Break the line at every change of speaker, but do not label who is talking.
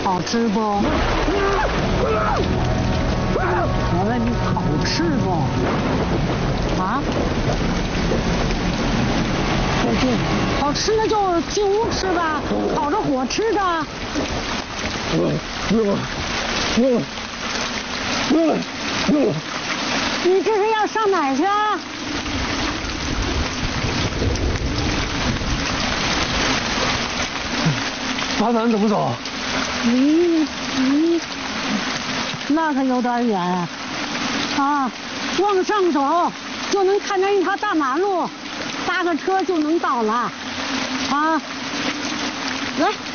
好吃不？我问你好吃不？啊？好吃那就进屋吃吧，烤着火吃的。你这是要上哪儿去啊？
把咱怎么走？
那可有点远啊！往上走就能看见一条大马路，搭个车就能到了。啊，来。